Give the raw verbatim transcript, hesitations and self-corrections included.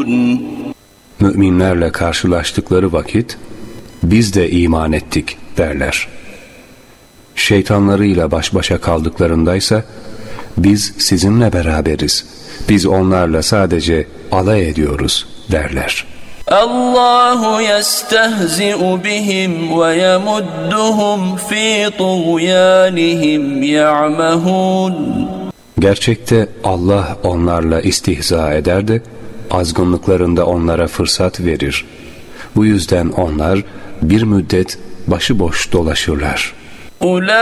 Müminlerle karşılaştıkları vakit biz de iman ettik derler. Şeytanlarıyla baş başa kaldıklarındaysa biz sizinle beraberiz, biz onlarla sadece alay ediyoruz derler. Allahu yestehzi'u bihim ve yemudduhum fi tuğyanihim ya'mehun. Gerçekte Allah onlarla istihza eder de azgınlıklarında onlara fırsat verir. Bu yüzden onlar bir müddet başıboş dolaşırlar.